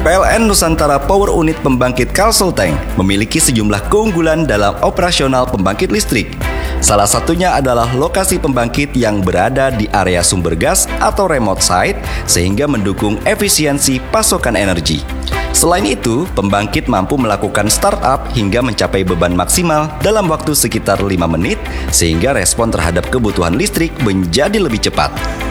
PLN Nusantara Power Unit Pembangkit Kalselteng memiliki sejumlah keunggulan dalam operasional pembangkit listrik. Salah satunya adalah lokasi pembangkit yang berada di area sumber gas atau remote site sehingga mendukung efisiensi pasokan energi. Selain itu, pembangkit mampu melakukan startup hingga mencapai beban maksimal dalam waktu sekitar 5 menit sehingga respon terhadap kebutuhan listrik menjadi lebih cepat.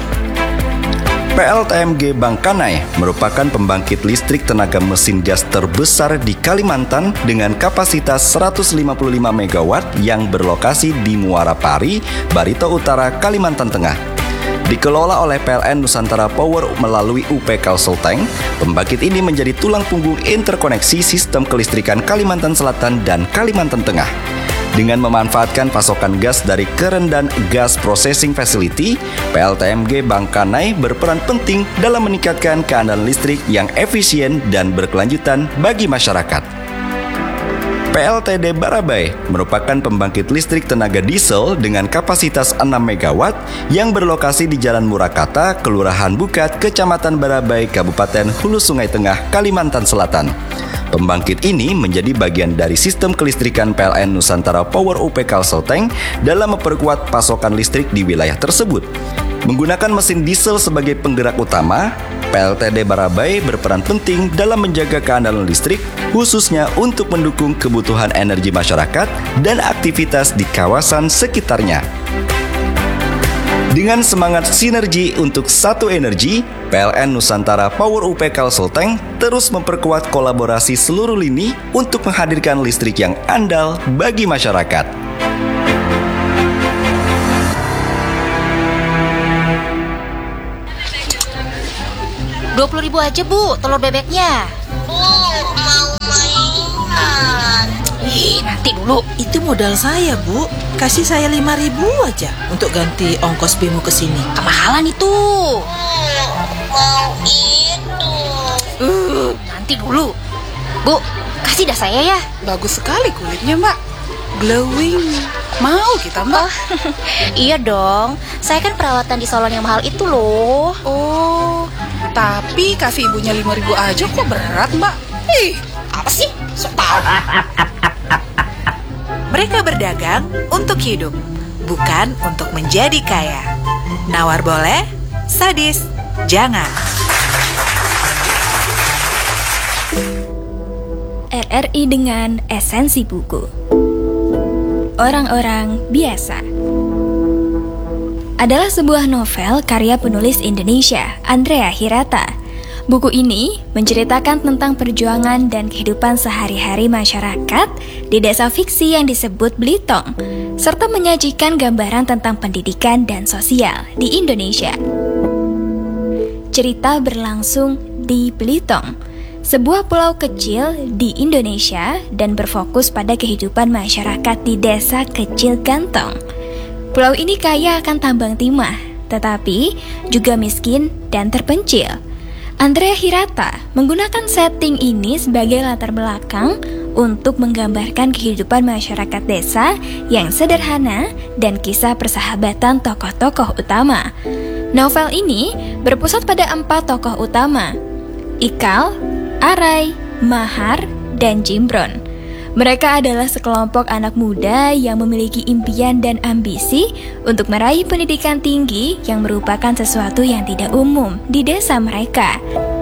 PLTMG Bangkanai merupakan pembangkit listrik tenaga mesin gas terbesar di Kalimantan dengan kapasitas 155 MW yang berlokasi di Muara Pari, Barito Utara, Kalimantan Tengah. Dikelola oleh PLN Nusantara Power melalui UP Kalselteng, pembangkit ini menjadi tulang punggung interkoneksi sistem kelistrikan Kalimantan Selatan dan Kalimantan Tengah. Dengan memanfaatkan pasokan gas dari Kerendan Gas Processing Facility, PLTMG Bangkanai berperan penting dalam meningkatkan keandalan listrik yang efisien dan berkelanjutan bagi masyarakat. PLTD Barabai merupakan pembangkit listrik tenaga diesel dengan kapasitas 6 MW yang berlokasi di Jalan Murakata, Kelurahan Bukat, Kecamatan Barabai, Kabupaten Hulu Sungai Tengah, Kalimantan Selatan. Pembangkit ini menjadi bagian dari sistem kelistrikan PLN Nusantara Power UP Kalselteng dalam memperkuat pasokan listrik di wilayah tersebut. Menggunakan mesin diesel sebagai penggerak utama, PLTD Barabai berperan penting dalam menjaga keandalan listrik, khususnya untuk mendukung kebutuhan energi masyarakat dan aktivitas di kawasan sekitarnya. Dengan semangat sinergi untuk satu energi, PLN Nusantara Power UP Kalselteng terus memperkuat kolaborasi seluruh lini untuk menghadirkan listrik yang andal bagi masyarakat. Rp20.000 aja, Bu, telur bebeknya. Bu, mau mainan. Nanti dulu. Itu modal saya, Bu. Kasih saya 5.000 aja untuk ganti ongkos BEMO ke sini. Kemahalan itu. Mau itu. Nanti dulu. Bu, kasih dah saya ya. Bagus sekali kulitnya, Mbak. Glowing. Mau kita, Mbak? Iya dong. Saya kan perawatan di salon yang mahal itu loh. Oh, tapi kasih ibunya 5.000 aja kok berat, Mbak? Apa sih? Sok tahu. Mereka berdagang untuk hidup, bukan untuk menjadi kaya. Nawar boleh, sadis jangan. RRI dengan esensi buku. Orang-orang biasa adalah sebuah novel karya penulis Indonesia, Andrea Hirata. Buku ini menceritakan tentang perjuangan dan kehidupan sehari-hari masyarakat di desa fiksi yang disebut Blitong, serta menyajikan gambaran tentang pendidikan dan sosial di Indonesia. Cerita berlangsung di Blitong, sebuah pulau kecil di Indonesia dan berfokus pada kehidupan masyarakat di desa kecil Gantong. Pulau ini kaya akan tambang timah, tetapi juga miskin dan terpencil. Andrea Hirata menggunakan setting ini sebagai latar belakang untuk menggambarkan kehidupan masyarakat desa yang sederhana dan kisah persahabatan tokoh-tokoh utama. Novel ini berpusat pada 4 tokoh utama, Ikal, Arai, Mahar, dan Jimbron. Mereka adalah sekelompok anak muda yang memiliki impian dan ambisi untuk meraih pendidikan tinggi yang merupakan sesuatu yang tidak umum di desa mereka.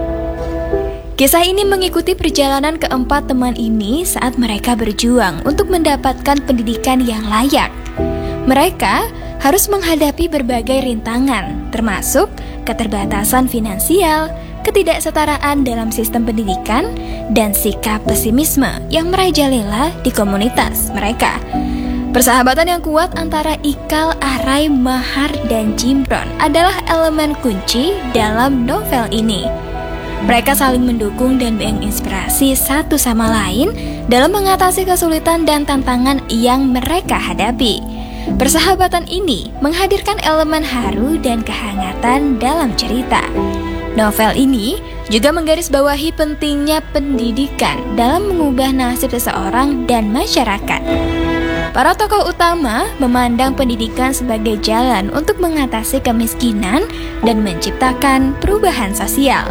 Kisah ini mengikuti perjalanan keempat teman ini saat mereka berjuang untuk mendapatkan pendidikan yang layak. Mereka harus menghadapi berbagai rintangan, termasuk keterbatasan finansial, ketidaksetaraan dalam sistem pendidikan, dan sikap pesimisme yang merajalela di komunitas mereka. Persahabatan yang kuat antara Ikal, Arai, Mahar, dan Jimbron adalah elemen kunci dalam novel ini. Mereka saling mendukung dan menginspirasi satu sama lain dalam mengatasi kesulitan dan tantangan yang mereka hadapi. Persahabatan ini menghadirkan elemen haru dan kehangatan dalam cerita. Novel ini juga menggarisbawahi pentingnya pendidikan dalam mengubah nasib seseorang dan masyarakat. Para tokoh utama memandang pendidikan sebagai jalan untuk mengatasi kemiskinan dan menciptakan perubahan sosial.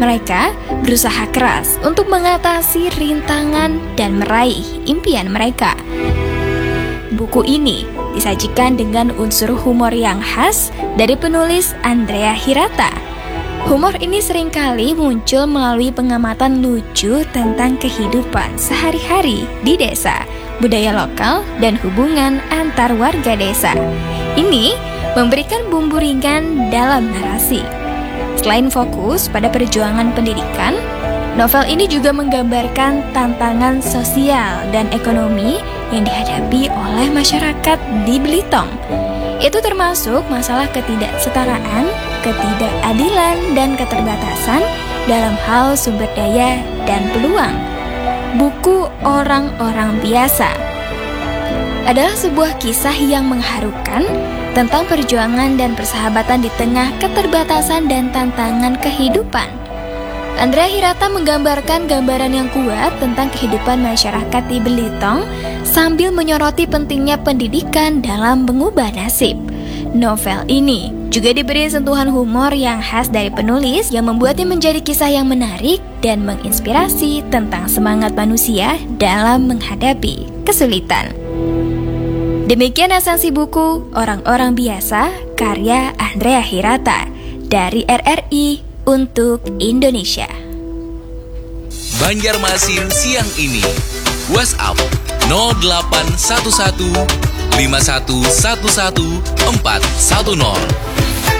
Mereka berusaha keras untuk mengatasi rintangan dan meraih impian mereka. Buku ini disajikan dengan unsur humor yang khas dari penulis Andrea Hirata. Humor ini seringkali muncul melalui pengamatan lucu tentang kehidupan sehari-hari di desa, budaya lokal, dan hubungan antar warga desa. Ini memberikan bumbu ringan dalam narasi. Selain fokus pada perjuangan pendidikan, novel ini juga menggambarkan tantangan sosial dan ekonomi yang dihadapi oleh masyarakat di Belitung. Itu termasuk masalah ketidaksetaraan, ketidakadilan, dan keterbatasan dalam hal sumber daya dan peluang. Buku Orang-Orang Biasa adalah sebuah kisah yang mengharukan tentang perjuangan dan persahabatan di tengah keterbatasan dan tantangan kehidupan. Andrea Hirata menggambarkan gambaran yang kuat tentang kehidupan masyarakat di Belitung sambil menyoroti pentingnya pendidikan dalam mengubah nasib. Novel ini juga diberi sentuhan humor yang khas dari penulis yang membuatnya menjadi kisah yang menarik dan menginspirasi tentang semangat manusia dalam menghadapi kesulitan. Demikian esensi buku Orang-Orang Biasa karya Andrea Hirata dari RRI untuk Indonesia. Banjarmasin siang ini. WhatsApp 0811 5111 410.